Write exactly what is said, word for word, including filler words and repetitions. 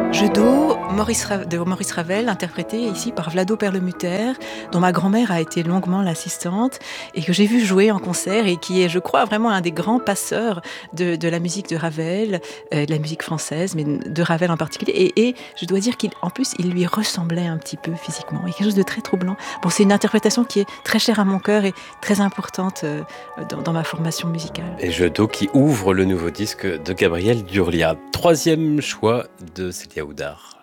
Jeu d'eau Maurice Ra- de Maurice Ravel, interprété ici par Vlado Perlemuter, dont ma grand-mère a été longuement l'assistante et que j'ai vu jouer en concert et qui est, je crois, vraiment un des grands passeurs de, de la musique de Ravel, euh, de la musique française, mais de Ravel en particulier. Et, et je dois dire qu'en plus, il lui ressemblait un petit peu physiquement. Il y a quelque chose de très troublant. Bon, c'est une interprétation qui est très chère à mon cœur et très importante euh, dans, dans ma formation musicale. Et Jeu d'eau qui ouvre le nouveau disque de Gabriel Durlia. Troisième choix de Célia Oudard.